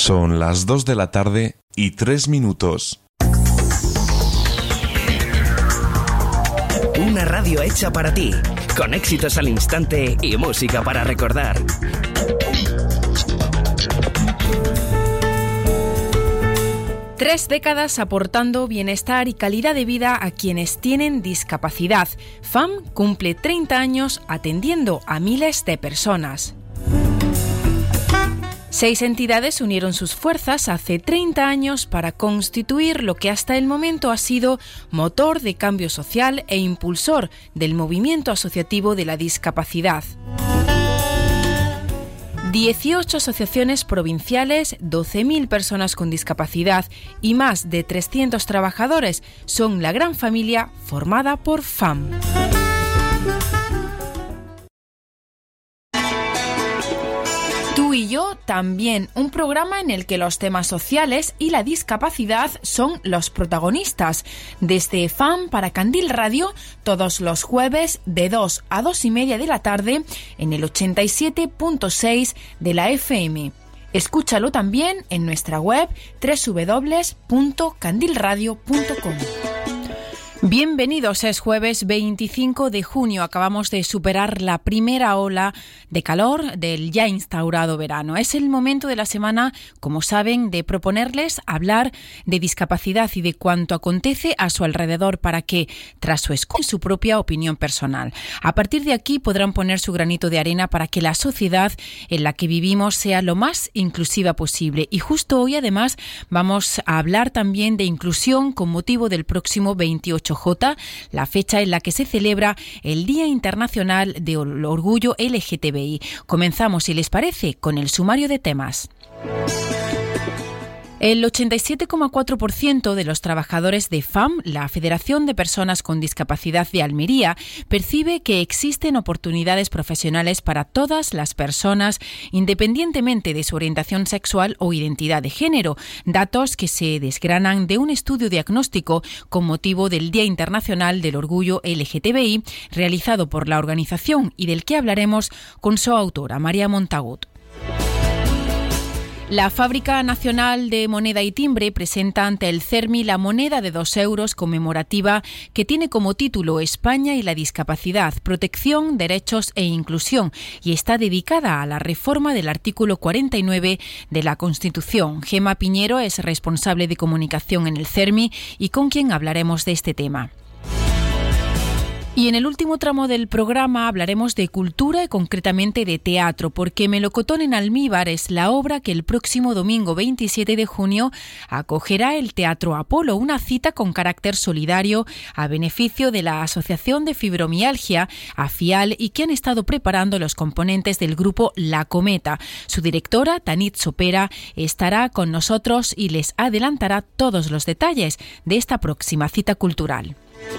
Son las 2 de la tarde y 3 minutos. Una radio hecha para ti, con éxitos al instante y música para recordar. Tres décadas aportando bienestar y calidad de vida a quienes tienen discapacidad. FAM cumple 30 años atendiendo a miles de personas. 6 entidades unieron sus fuerzas hace 30 años para constituir lo que hasta el momento ha sido motor de cambio social e impulsor del movimiento asociativo de la discapacidad. 18 asociaciones provinciales, 12.000 personas con discapacidad y más de 300 trabajadores son la gran familia formada por FAM. Tú y yo también, un programa en el que los temas sociales y la discapacidad son los protagonistas. Desde FAM para Candil Radio, todos los jueves de 2 a 2:30 de la tarde en el 87.6 de la FM. Escúchalo también en nuestra web www.candilradio.com. Bienvenidos, es jueves 25 de junio. Acabamos de superar la primera ola de calor del ya instaurado verano. Es el momento de la semana, como saben, de proponerles hablar de discapacidad y de cuanto acontece a su alrededor para que, tras su propia opinión personal. A partir de aquí podrán poner su granito de arena para que la sociedad en la que vivimos sea lo más inclusiva posible. Y justo hoy, además, vamos a hablar también de inclusión con motivo del próximo 28J, la fecha en la que se celebra el Día Internacional del Orgullo LGTBI. Comenzamos, si les parece, con el sumario de temas. El 87,4% de los trabajadores de FAM, la Federación de Personas con Discapacidad de Almería, percibe que existen oportunidades profesionales para todas las personas, independientemente de su orientación sexual o identidad de género, datos que se desgranan de un estudio diagnóstico con motivo del Día Internacional del Orgullo LGTBI, realizado por la organización y del que hablaremos con su autora, María Montagut. La Fábrica Nacional de Moneda y Timbre presenta ante el CERMI la moneda de 2 euros conmemorativa que tiene como título España y la discapacidad, protección, derechos e inclusión, y está dedicada a la reforma del artículo 49 de la Constitución. Gemma Piñero es responsable de comunicación en el CERMI y con quien hablaremos de este tema. Y en el último tramo del programa hablaremos de cultura y concretamente de teatro, porque Melocotón en almíbar es la obra que el próximo domingo 27 de junio acogerá el Teatro Apolo, una cita con carácter solidario a beneficio de la Asociación de Fibromialgia, AFIAL, y que han estado preparando los componentes del grupo La Cometa. Su directora, Tanit Sopera, estará con nosotros y les adelantará todos los detalles de esta próxima cita cultural.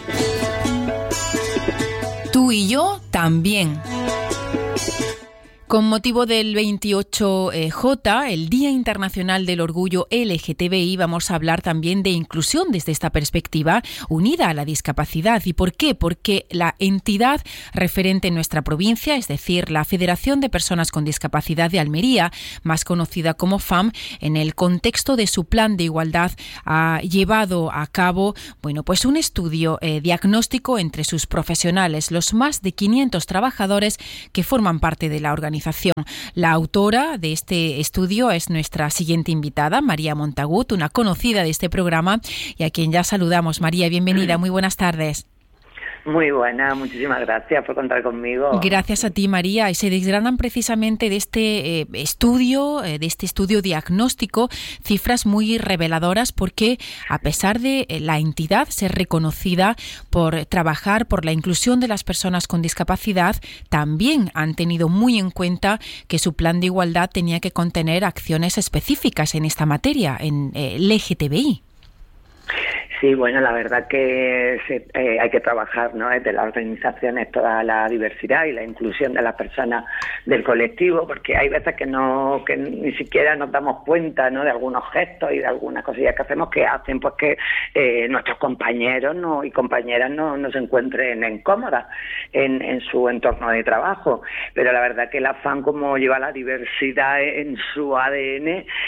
Tú y yo también. Con motivo del 28J, el Día Internacional del Orgullo LGTBI, vamos a hablar también de inclusión desde esta perspectiva unida a la discapacidad. ¿Y por qué? Porque la entidad referente en nuestra provincia, es decir, la Federación de Personas con Discapacidad de Almería, más conocida como FAM, en el contexto de su plan de igualdad ha llevado a cabo, pues un estudio diagnóstico entre sus profesionales, los más de 500 trabajadores que forman parte de la organización. La autora de este estudio es nuestra siguiente invitada, María Montagut, una conocida de este programa y a quien ya saludamos. María, bienvenida, muy buenas tardes. Muy buena, muchísimas gracias por contar conmigo. Gracias a ti, María. Y se desgranan precisamente de este estudio diagnóstico cifras muy reveladoras, porque a pesar de la entidad ser reconocida por trabajar por la inclusión de las personas con discapacidad, también han tenido muy en cuenta que su plan de igualdad tenía que contener acciones específicas en esta materia, en LGTBI. Sí, bueno, la verdad que hay que trabajar, ¿no?, desde las organizaciones toda la diversidad y la inclusión de las personas del colectivo, porque hay veces que ni siquiera nos damos cuenta, ¿no?, de algunos gestos y de algunas cosillas que hacemos que hacen pues que nuestros compañeros y compañeras no se encuentren incómodas en su entorno de trabajo. Pero la verdad que la FAM, como lleva la diversidad en su ADN,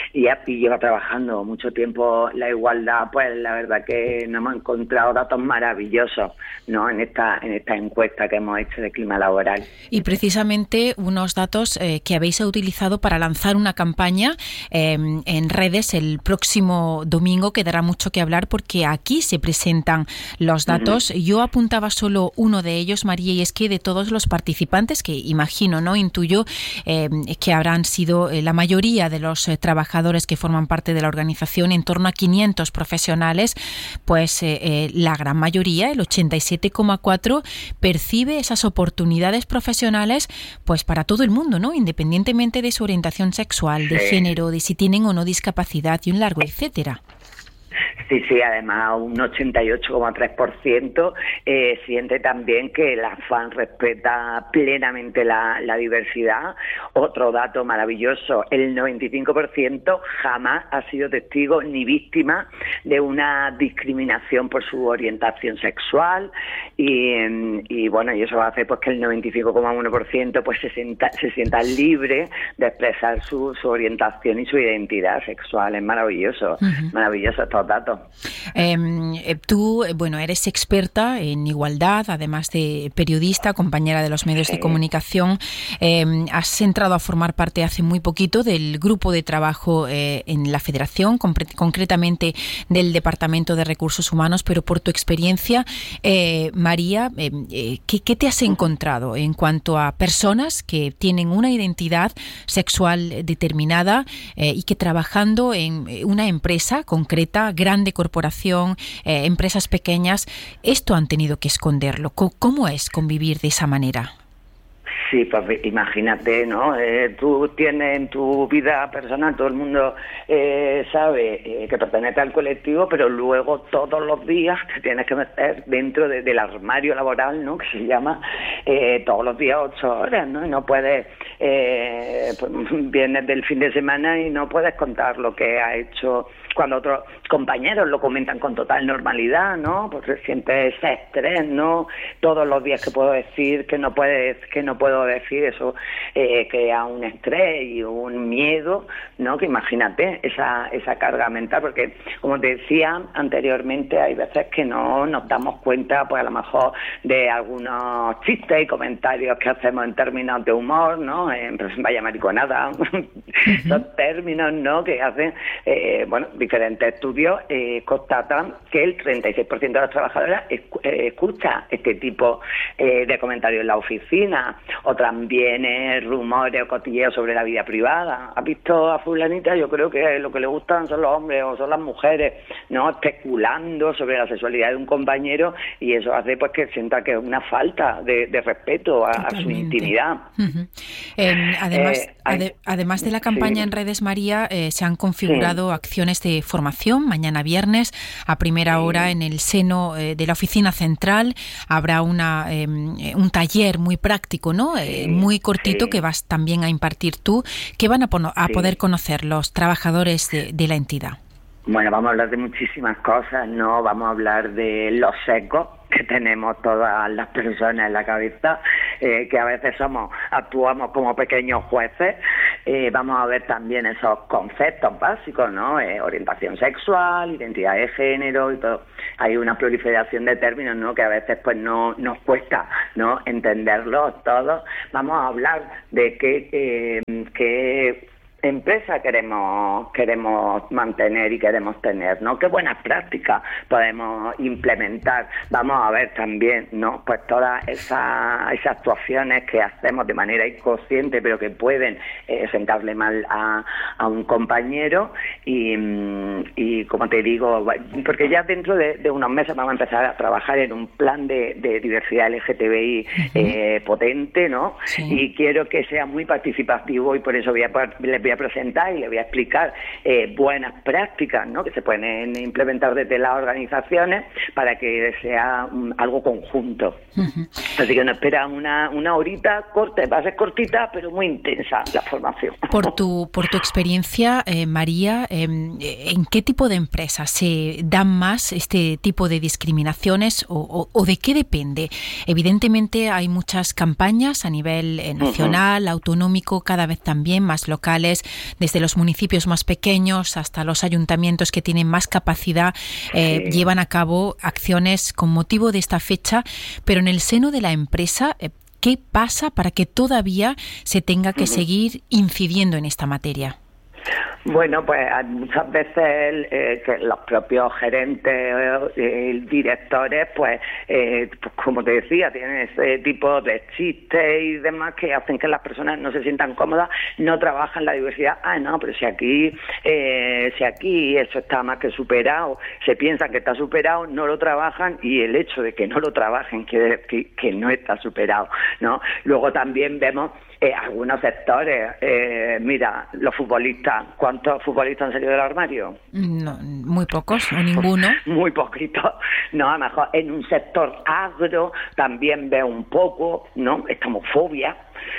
lleva trabajando mucho tiempo la igualdad, pues la verdad que nos hemos encontrado datos maravillosos, ¿no? en esta encuesta que hemos hecho de clima laboral. Y precisamente unos datos que habéis utilizado para lanzar una campaña en redes el próximo domingo, que dará mucho que hablar porque aquí se presentan los datos. Yo apuntaba solo uno de ellos, María, y es que de todos los participantes, que imagino, ¿no? Intuyo que habrán sido la mayoría de los trabajadores que forman parte de la organización, en torno a 500 profesionales, pues la gran mayoría, el 87,4%, percibe esas oportunidades profesionales pues para todo el mundo, ¿no? Independientemente de su orientación sexual, de género, de si tienen o no discapacidad y un largo etcétera. Sí, además un 88,3% siente también que la FAN respeta plenamente la diversidad. Otro dato maravilloso, el 95% jamás ha sido testigo ni víctima de una discriminación por su orientación sexual y bueno, y eso hace pues que el 95,1% pues se sienta libre de expresar su orientación y su identidad sexual. Es maravilloso, maravilloso estos datos. Tú, bueno, eres experta en igualdad, además de periodista, compañera de los medios de comunicación. Has entrado a formar parte hace muy poquito del grupo de trabajo en la Federación, concretamente del Departamento de Recursos Humanos, pero por tu experiencia, María, ¿qué te has encontrado en cuanto a personas que tienen una identidad sexual determinada y que trabajando en una empresa concreta, grande corporación, empresas pequeñas, esto han tenido que esconderlo? ¿Cómo es convivir de esa manera? Sí, pues imagínate, ¿no? Tú tienes en tu vida personal, todo el mundo sabe que pertenece al colectivo, pero luego todos los días te tienes que meter dentro del armario laboral, ¿no? Que se llama, todos los días 8 horas, ¿no? Y no puedes, pues, vienes del fin de semana y no puedes contar lo que ha hecho cuando otros compañeros lo comentan con total normalidad, ¿no? Porque sientes ese estrés, ¿no? Todos los días que puedo decir que no puedo decir, eso crea un estrés y un miedo, ¿no? Que imagínate esa carga mental, porque como te decía anteriormente, hay veces que no nos damos cuenta, pues a lo mejor de algunos chistes y comentarios que hacemos en términos de humor, ¿no? Pues vaya mariconada, los términos, ¿no? Que hacen, bueno, diferentes estudios constatan que el 36% de las trabajadoras escucha este tipo de comentarios en la oficina, o también rumores o cotilleos sobre la vida privada. ¿Has visto a fulanita? Yo creo que lo que le gustan son los hombres o son las mujeres, ¿no? Especulando sobre la sexualidad de un compañero, y eso hace pues que sienta que es una falta de respeto a su intimidad. Además de la campaña en redes, María, se han configurado acciones de formación. Mañana viernes, a primera hora, en el seno de la oficina central, habrá un taller muy práctico, ¿no? Muy cortito, que vas también a impartir tú, que van a poder conocer los trabajadores de la entidad. Bueno, vamos a hablar de muchísimas cosas, ¿no? Vamos a hablar de los sesgos que tenemos todas las personas en la cabeza, que a veces actuamos como pequeños jueces. Vamos a ver también esos conceptos básicos, ¿no? Orientación sexual, identidad de género y todo. Hay una proliferación de términos, ¿no? Que a veces pues no nos cuesta, ¿no? Entenderlos todos. Vamos a hablar de qué empresa queremos mantener y queremos tener, ¿no? Qué buenas prácticas podemos implementar. Vamos a ver también, ¿no? Pues todas esas actuaciones que hacemos de manera inconsciente, pero que pueden sentarle mal a un compañero, y como te digo, porque ya dentro de unos meses vamos a empezar a trabajar en un plan de diversidad LGTBI potente, ¿no? Sí. Y quiero que sea muy participativo, y por eso les voy a presentar y les voy a explicar buenas prácticas, ¿no? Que se pueden implementar desde las organizaciones para que sea algo conjunto. Así que nos espera una horita corta, va a ser cortita pero muy intensa la formación. Por tu experiencia, María, ¿en qué tipo de empresas se dan más este tipo de discriminaciones o de qué depende? Evidentemente hay muchas campañas a nivel nacional, autonómico, cada vez también más locales, desde los municipios más pequeños hasta los ayuntamientos que tienen más capacidad, llevan a cabo acciones con motivo de esta fecha, pero en el seno de la empresa, ¿qué pasa para que todavía se tenga que seguir incidiendo en esta materia? Bueno, pues muchas veces que los propios gerentes, directores, pues como te decía, tienen ese tipo de chistes y demás que hacen que las personas no se sientan cómodas, no trabajan la diversidad. No, pero si aquí eso está más que superado, se piensa que está superado, no lo trabajan, y el hecho de que no lo trabajen quiere decir que no está superado, ¿no? Luego también vemos algunos sectores, mira, los futbolistas, ¿cuántos futbolistas han salido del armario? No, muy pocos, o ninguno. Muy poquitos. No, a lo mejor en un sector agro también veo un poco, ¿no? Esta homofobia.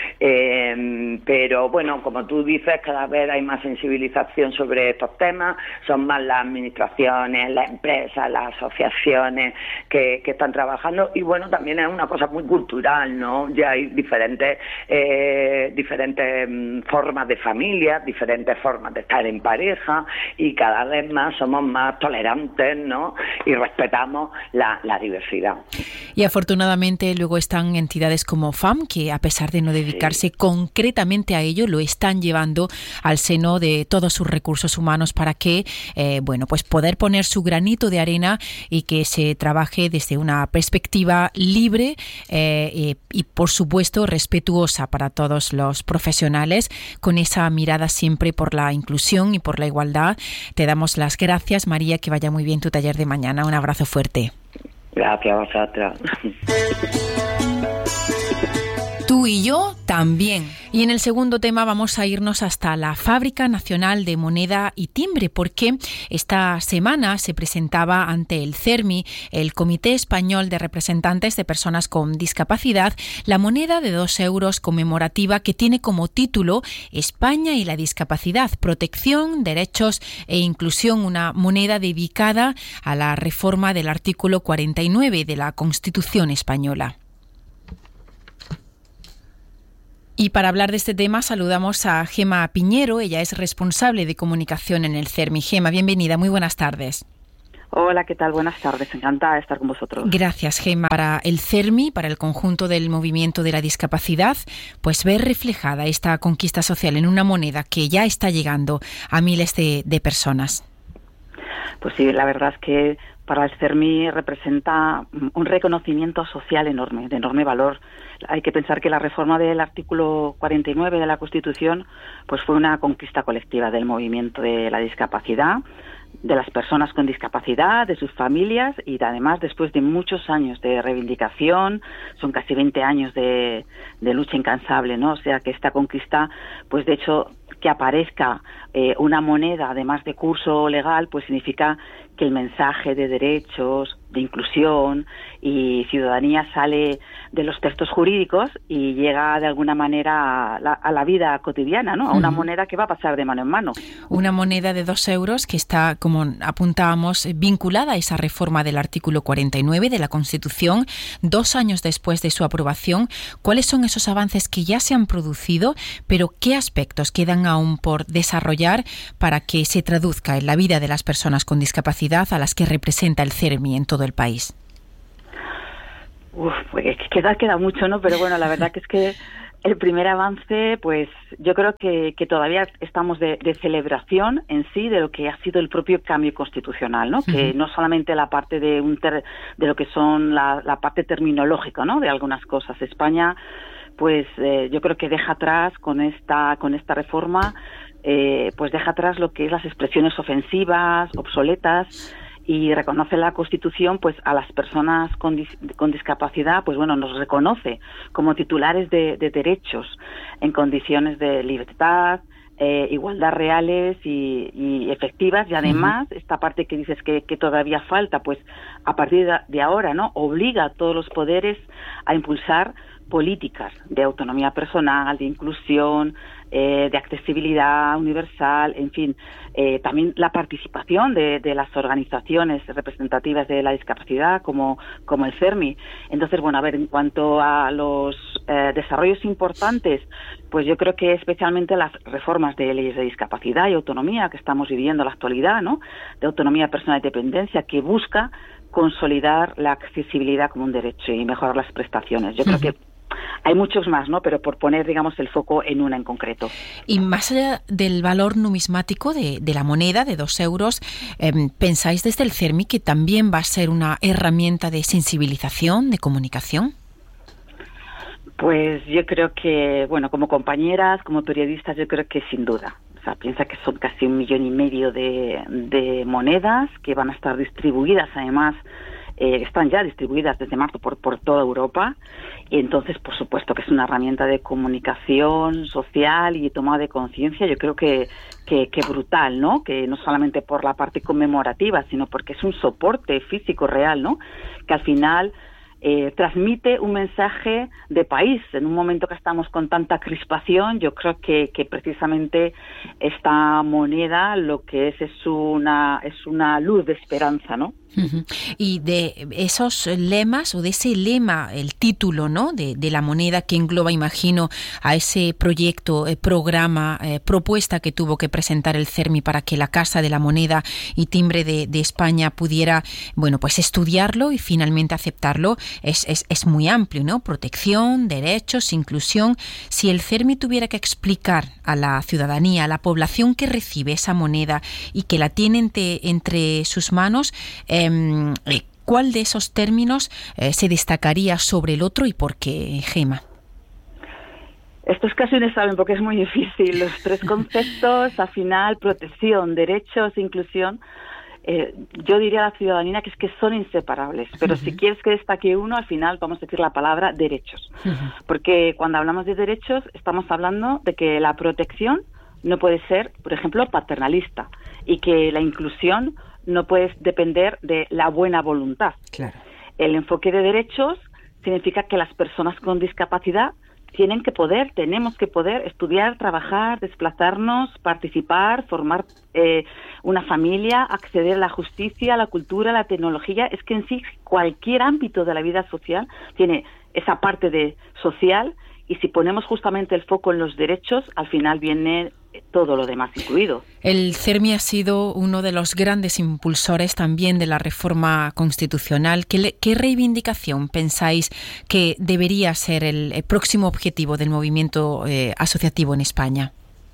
Pero bueno, como tú dices, cada vez hay más sensibilización sobre estos temas, son más las administraciones, las empresas, las asociaciones que están trabajando, y bueno, también es una cosa muy cultural, ¿no? Ya hay diferentes formas de familia, diferentes formas de estar en pareja, y cada vez más somos más tolerantes, ¿no? Y respetamos la diversidad. Y afortunadamente luego están entidades como FAM, que a pesar de no dedicarse concretamente a ello, lo están llevando al seno de todos sus recursos humanos para que, pues poder poner su granito de arena y que se trabaje desde una perspectiva libre y, por supuesto, respetuosa para todos los profesionales, con esa mirada siempre por la inclusión y por la igualdad. Te damos las gracias, María, que vaya muy bien tu taller de mañana. Un abrazo fuerte. Gracias a vosotros. Tú y yo también. Y en el segundo tema vamos a irnos hasta la Fábrica Nacional de Moneda y Timbre, porque esta semana se presentaba ante el CERMI, el Comité Español de Representantes de Personas con Discapacidad, la moneda de 2 euros conmemorativa que tiene como título España y la discapacidad, protección, derechos e inclusión, una moneda dedicada a la reforma del artículo 49 de la Constitución española. Y para hablar de este tema saludamos a Gema Piñero, ella es responsable de comunicación en el CERMI. Gema, bienvenida, muy buenas tardes. Hola, ¿qué tal? Buenas tardes, encantada de estar con vosotros. Gracias, Gema. Para el CERMI, para el conjunto del movimiento de la discapacidad, pues ver reflejada esta conquista social en una moneda que ya está llegando a miles de personas. Pues sí, la verdad es que para el CERMI representa un reconocimiento social enorme, de enorme valor. Hay que pensar que la reforma del artículo 49 de la Constitución pues fue una conquista colectiva del movimiento de la discapacidad, de las personas con discapacidad, de sus familias, y además después de muchos años de reivindicación, son casi 20 años de lucha incansable, ¿no? O sea que esta conquista, pues de hecho, que aparezca una moneda además de curso legal, pues significa que el mensaje de derechos, de inclusión y ciudadanía sale de los textos jurídicos y llega de alguna manera a la vida cotidiana, ¿no? A una moneda que va a pasar de mano en mano. Una moneda de 2 euros que está, como apuntábamos, vinculada a esa reforma del artículo 49 de la Constitución, 2 años después de su aprobación. ¿Cuáles son esos avances que ya se han producido, pero qué aspectos quedan aún por desarrollar para que se traduzca en la vida de las personas con discapacidad a las que representa el CERMI en todo el país? Pues queda mucho, ¿no? Pero bueno, la verdad que es que el primer avance, pues yo creo que todavía estamos de celebración en sí de lo que ha sido el propio cambio constitucional, ¿no? Uh-huh. Que no solamente la parte de lo que son la parte terminológica, ¿no? De algunas cosas. España, pues yo creo que deja atrás con esta reforma, pues deja atrás lo que es las expresiones ofensivas, obsoletas, y reconoce la Constitución pues a las personas con discapacidad, pues bueno, nos reconoce como titulares de derechos en condiciones de libertad, igualdad reales y efectivas, y además esta parte que dices que todavía falta, pues a partir de ahora, ¿no? Obliga a todos los poderes a impulsar políticas de autonomía personal, de inclusión, de accesibilidad universal, en fin, también la participación de las organizaciones representativas de la discapacidad como el CERMI. Entonces, bueno, a ver, en cuanto a los desarrollos importantes, pues yo creo que especialmente las reformas de leyes de discapacidad y autonomía que estamos viviendo en la actualidad, ¿no? De autonomía personal y dependencia, que busca consolidar la accesibilidad como un derecho y mejorar las prestaciones. Yo creo que hay muchos más, ¿no? Pero por poner, digamos, el foco en una en concreto. Y más allá del valor numismático de la moneda de 2 euros, ¿pensáis desde el CERMI que también va a ser una herramienta de sensibilización, de comunicación? Pues yo creo que, bueno, como compañeras, como periodistas, yo creo que sin duda. O sea, piensa que son casi 1,5 millones de monedas que van a estar distribuidas, además, están ya distribuidas desde marzo por toda Europa, y entonces, por supuesto, que es una herramienta de comunicación social y toma de conciencia, yo creo que brutal, ¿no? Que no solamente por la parte conmemorativa, sino porque es un soporte físico real, ¿no? Que al final transmite un mensaje de país. En un momento que estamos con tanta crispación, yo creo que precisamente esta moneda lo que es una luz de esperanza, ¿no? Uh-huh. Y de esos lemas, o de ese lema, el título, ¿no? de la moneda, que engloba, imagino, a ese proyecto, programa, propuesta que tuvo que presentar el CERMI para que la Casa de la Moneda y Timbre de España pudiera, bueno, pues estudiarlo y finalmente aceptarlo, es muy amplio, ¿no? Protección, derechos, inclusión. Si el CERMI tuviera que explicar a la ciudadanía, a la población que recibe esa moneda y que la tiene entre sus manos, ¿cuál de esos términos se destacaría sobre el otro y por qué, Gema? Esto es casi un examen porque es muy difícil. Los 3 conceptos, al final, protección, derechos, inclusión, yo diría a la ciudadanía que es que son inseparables, pero si quieres que destaque uno, al final vamos a decir la palabra derechos, porque cuando hablamos de derechos estamos hablando de que la protección no puede ser, por ejemplo, paternalista, y que la inclusión no puede depender de la buena voluntad. Claro. El enfoque de derechos significa que las personas con discapacidad tenemos que poder estudiar, trabajar, desplazarnos, participar, formar una familia, acceder a la justicia, a la cultura, a la tecnología. Es que en sí cualquier ámbito de la vida social tiene esa parte de social, y si ponemos justamente el foco en los derechos, al final viene todo lo demás incluido. El CERMI ha sido uno de los grandes impulsores también de la reforma constitucional. ¿Qué reivindicación pensáis que debería ser el próximo objetivo del movimiento asociativo en España?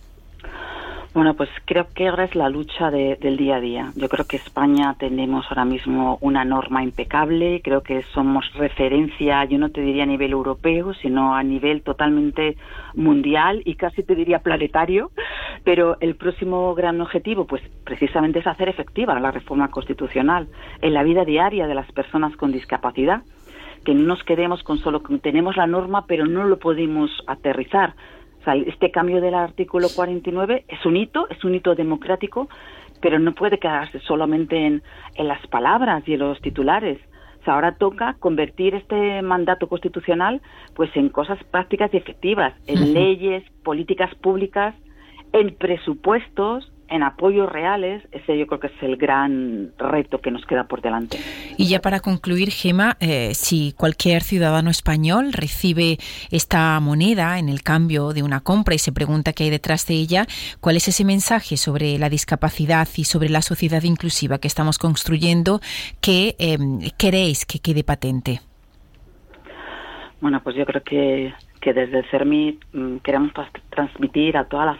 Bueno, pues creo que ahora es la lucha del día a día. Yo creo que España tenemos ahora mismo una norma impecable, creo que somos referencia, yo no te diría a nivel europeo, sino a nivel totalmente mundial y casi te diría planetario, pero el próximo gran objetivo, pues precisamente es hacer efectiva la reforma constitucional en la vida diaria de las personas con discapacidad, que no nos quedemos con solo que tenemos la norma pero no lo podemos aterrizar. Este cambio del artículo 49 es un hito democrático, pero no puede quedarse solamente en las palabras y en los titulares. O sea, ahora toca convertir este mandato constitucional pues en cosas prácticas y efectivas, en leyes, políticas públicas, en presupuestos, en apoyos reales. Ese yo creo que es el gran reto que nos queda por delante. Y ya para concluir, Gema, si cualquier ciudadano español recibe esta moneda en el cambio de una compra y se pregunta qué hay detrás de ella, ¿cuál es ese mensaje sobre la discapacidad y sobre la sociedad inclusiva que estamos construyendo que queréis que quede patente? Bueno, pues yo creo que desde el CERMI queremos transmitir a toda la